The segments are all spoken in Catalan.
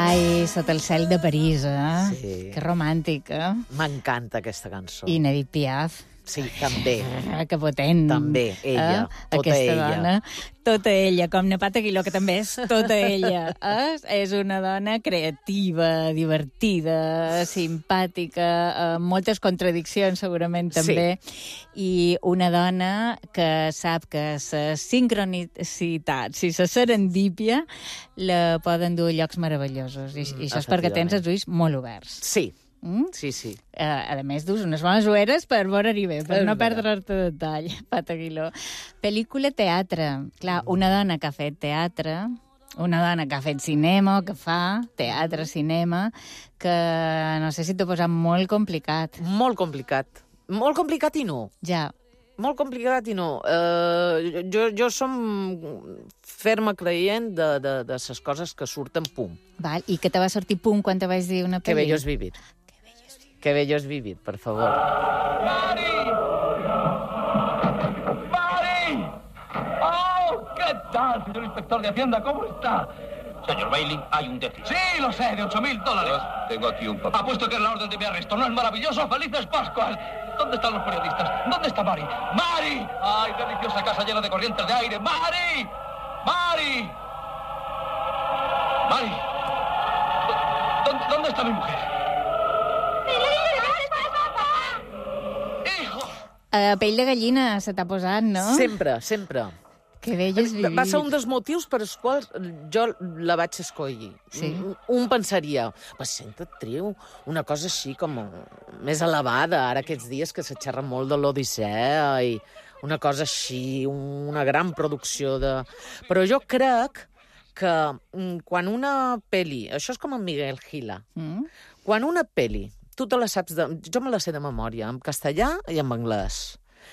Ai, Sota el cel de París, Sí. Que romàntica. M'encanta aquesta cançó. I Edith Piaf. Sí, també. Que potent. També, ella, tota Aquesta ella. dona, tota ella, com Nepata Aguiló, que també és tota ella. És una dona creativa, divertida, simpàtica, amb moltes contradiccions, segurament, també. I una dona que sap que la sincronicitat, si la serendípia, la poden dur a llocs meravellosos. I això és perquè tens els ulls molt oberts. Sí. Sí, sí. A més, dus unes bones ulleres per veure-hi bé, per no perdre-te detall, Pat Aguiló. Pel·lícula teatre. Clar, una dona que ha fet teatre, una dona que ha fet cinema, que fa teatre, cinema, que no sé si t'ho posat molt complicat. Molt complicat. Molt complicat i no. Ja. Molt complicat i no. Jo som ferma creient de les coses que surten pum. Val. I que te va sortir pum quan te vaig dir una pel·li? Que bello és vivir. Que bello és vivir, per favor. ¡Mari! ¡Mari! ¡Oh! ¿Qué tal, señor inspector de Hacienda? ¿Cómo está? Señor Bailey, hay un déficit. Sí, lo sé, de $8.000. Tengo aquí un papel. Apuesto que es la orden de mi arresto. ¿No es maravilloso? ¡Felices Pascuas! ¿Dónde están los periodistas? ¿Dónde está Mari? ¡Mari! ¡Ay, deliciosa casa llena de corrientes de aire! ¡Mari! ¡Mari! ¡Mari! ¿Dónde está mi mujer? ¡Hijo! Pell de gallina se t'ha posat, no? Sempre, sempre. Que bello és vivir. Va ser un dels motius per als quals jo la vaig escollir. Sí. Un pensaria, senta actriu, una cosa així com més elevada, ara aquests dies que se xerra molt de l'Odissea i una cosa així, una gran producció de... Però jo crec que quan una pel·li... Això és com en Miguel Gila. Quan una pel·li, tu te la saps... Jo me la sé de memòria, en castellà i en anglès.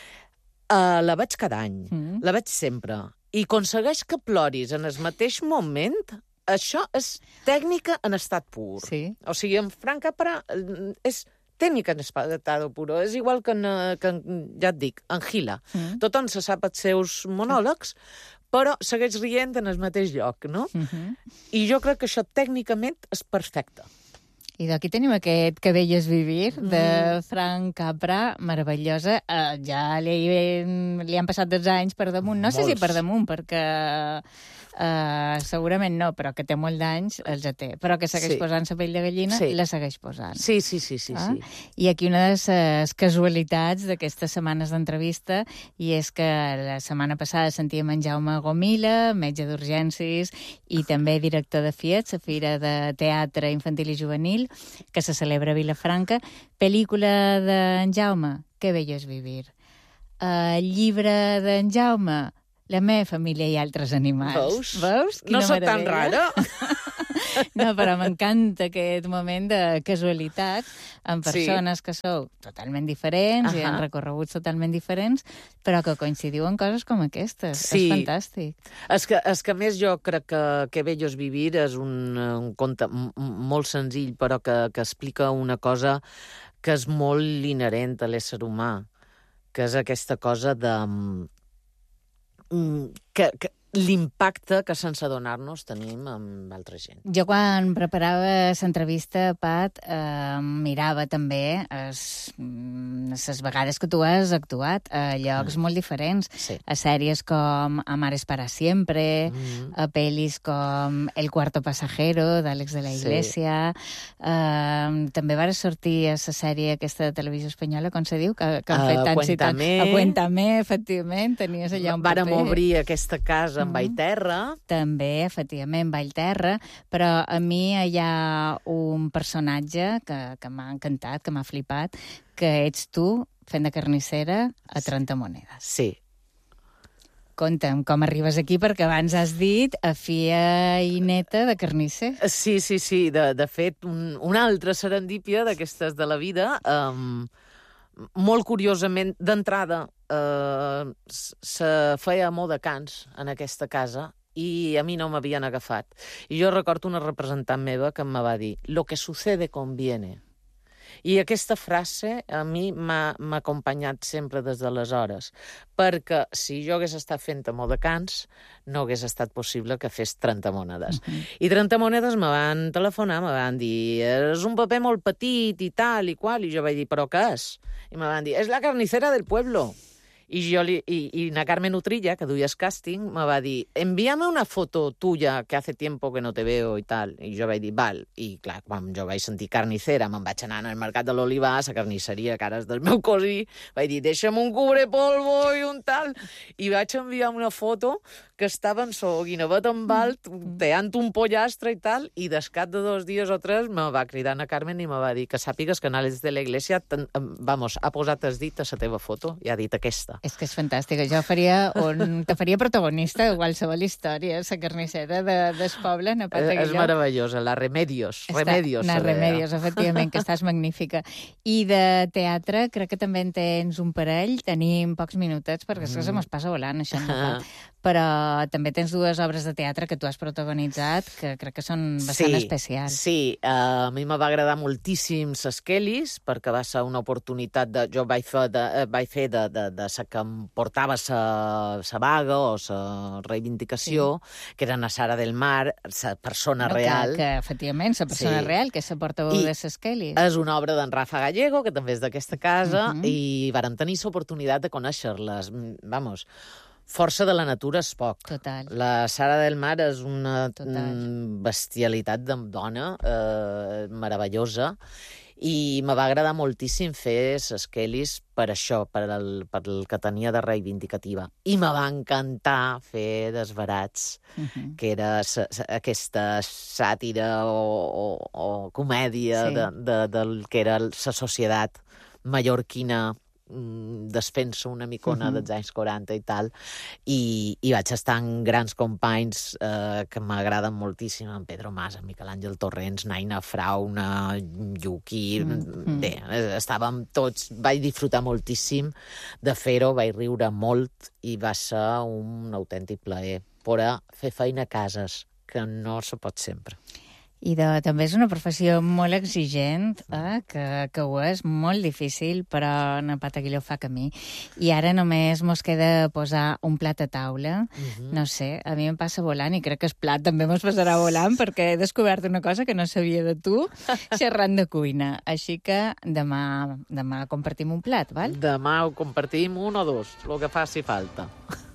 La veig cada any, la veig sempre. I aconsegueix que ploris en el mateix moment, això és tècnica en estat pur. Sí. O sigui, en Frank Capra és tècnica en estat pur. És igual que, ja et dic, en Gila. Tothom se sap els seus monòlegs, però segueix rient en el mateix lloc, no? I jo crec que això tècnicament és perfecte. I d'aquí tenim aquest Que bello és vivir, de Frank Capra, meravellosa. Ja li han passat 12 anys per damunt. No sé si per damunt, perquè segurament no, però que té molt d'anys, els té. Però que segueix posant la pell de gallina, la segueix posant. Sí. I aquí una de les casualitats d'aquestes setmanes d'entrevista, i és que la setmana passada sentíem en Jaume Gomila, metge d'urgències i també director de FIET, la Fira de Teatre Infantil i Juvenil, que se celebra a Vilafranca. Pel·lícula d'en Jaume, Que bello és vivir. Llibre d'en Jaume, La meva família i altres animals. Veus? No sóc tan rara. No, però m'encanta aquest moment de casualitat amb persones que sou totalment diferents i han recorreguts totalment diferents, però que coincidiu en coses com aquestes. És fantàstic. És que a més jo crec que bello és vivir és un conte molt senzill, però que explica una cosa que és molt inherent a l'ésser humà, que és aquesta cosa de... l'impacte que sense adonar-nos tenim amb altra gent. Jo quan preparava l'entrevista, Pat, mirava també les vegades que tu has actuat a llocs molt diferents, a sèries com Amares para siempre, a pel·lis com El cuarto pasajero, d'Àlex de la Iglesia. També vas sortir a la sèrie aquesta de televisió espanyola, com se diu, que han fet tants i tants. A Cuéntame, efectivament, tenies allà un paper. Vàrem obrir aquesta casa en Vallterra. També, efectivament, Vallterra, però a mi hi ha un personatge que m'ha encantat, que m'ha flipat, que ets tu fent de carnissera a 30 monedes. Sí. Conta'm com arribes aquí, perquè abans has dit a filla i neta de carnisser. Sí. De fet, una altra serendípia d'aquestes de la vida. Molt curiosament, d'entrada, se feia molt de cants en aquesta casa i a mi no m'havien agafat. I jo recordo una representant meva que em va dir «Lo que sucede conviene». I aquesta frase a mi m'ha acompanyat sempre des d'aleshores, perquè si jo hagués estat fent Modecans, no hagués estat possible que fes 30 monedes. I 30 monedes me van telefonar, me van dir, és un paper molt petit i tal i qual, i jo vaig dir, però què és? I me van dir, és la carnicera del pueblo. Y na Carmen Utrilla, que duia el casting, me va dir, envíame una foto tuya que hace tiempo que no te veo i tal. I jo vaig dir, val. I clar, quan jo vaig sentir carnicera, me'n vaig anar al Mercat de l'Olivar, a la carnisseria, que ara és del meu cosí, vaig dir, deixa'm un cubrepolvo i un tal. I vaig enviar una foto que estava en so guinevet amb alt, teant un pollastre i tal, i descat de 2 dies o 3 me va cridar na Carmen i me va dir que sàpigues que Anales de la Iglesia, vamos, ha posat el dit a la teva foto i ha dit aquesta. És que és fantàstica. Jo te faria protagonista de qualsevol història, la carnissera del poble. És meravellosa, la Remedios. Remedios, efectivament, que estàs magnífica. I de teatre, crec que també en tens un parell. Tenim pocs minutets, perquè és que se mos passa volant, això. Però també tens 2 obres de teatre que tu has protagonitzat, que crec que són bastant especials. Sí, a mi me va agradar moltíssim ses Kellys, perquè va ser una oportunitat jo vaig fer de sa que em portava sa vaga o sa reivindicació, que era na Sara del Mar, sa persona real. Que efectivament, sa persona real, que és la portaveu de ses Kellys. És una obra d'en Rafa Gallego, que també és d'aquesta casa, i vàrem tenir l'oportunitat de conèixer-les. Vamos, força de la natura és poc. Total. La Sara del Mar és una bestialitat de dona meravellosa, i me va agradar moltíssim fer ses Kellys per això, per el que tenia de reivindicativa. I me va encantar fer Desbarats, que era aquesta sàtira o comèdia del que era la societat mallorquina desfent-se una micona dels anys 40 i tal, i vaig estar amb grans companys que m'agraden moltíssim, en Pedro Mas, en Miquel Àngel Torrents, Naina Frauna, Yuki... Bé, estàvem tots... Vaig disfrutar moltíssim de fer-ho, vaig riure molt i va ser un autèntic plaer poder fer feina a cases, que no se pot sempre. I també és una professió molt exigent, que ho és molt difícil, però na pata que fa camí. I ara només mos queda posar un plat a taula. No sé, a mi em passa volant, i crec que el plat també mos passarà volant, perquè he descobert una cosa que no sabia de tu, xerrant de cuina. Així que demà compartim un plat, val? Demà ho compartim 1 o 2, el que faci falta.